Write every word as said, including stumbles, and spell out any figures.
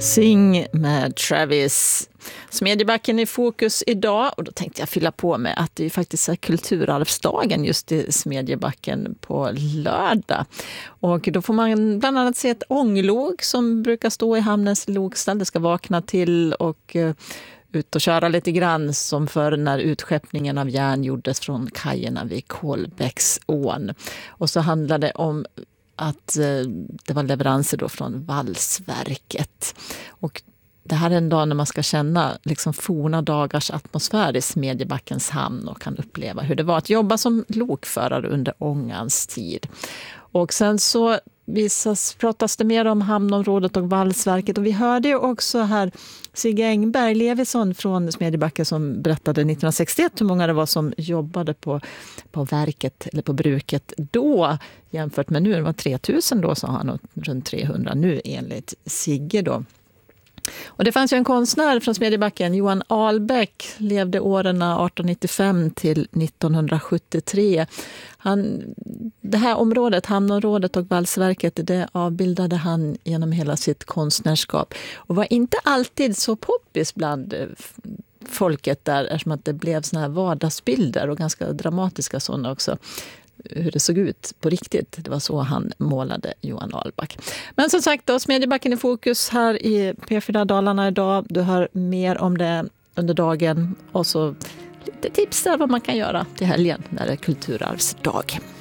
Sing med Travis. Smedjebacken i fokus idag, och då tänkte jag fylla på med att det är faktiskt är kulturarvsdagen just i Smedjebacken på lördag. Och då får man bland annat se ett ånglok som brukar stå i hamnens lokstall. Det ska vakna till och uh, ut och köra lite grann som för när utskeppningen av järn gjordes från kajerna vid Kolbäcksån. Och så handlade det om att uh, det var leveranser då från valsverket. Och det här är en dag när man ska känna liksom forna dagars atmosfär i Smedjebackens hamn och kan uppleva hur det var att jobba som lokförare under ångans tid. Och sen så visas, pratas det mer om hamnområdet och valsverket, och vi hörde ju också här Sigge Engberg Levisson från Smedjebacken som berättade nittonhundrasextioett hur många det var som jobbade på, på verket eller på bruket då jämfört med nu. Det var tre tusen då, sa han, och runt trehundra nu enligt Sigge då. Och det fanns ju en konstnär från Smedjebacken, Johan Ahlbäck, levde åren arton nittiofem till nittonhundrasjuttiotre. Han, det här området, hamnområdet och valsverket, det avbildade han genom hela sitt konstnärskap. Och var inte alltid så poppis bland folket där, eftersom att det blev såna här vardagsbilder och ganska dramatiska sådana också. Hur det såg ut på riktigt. Det var så han målade, Johan Ahlbäck. Men som sagt då, Smedjebacken i fokus här i P fyra Dalarna idag. Du hör mer om det under dagen och så lite tips där vad man kan göra till helgen när det är kulturarvsdag.